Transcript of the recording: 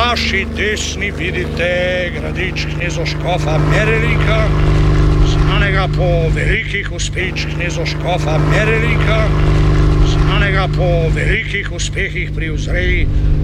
vaši desni vidite gradič knezoškofa Merelika, znanega po velikih uspehih knezoškofa Merelika, znanega po velikih uspehih pri vzreji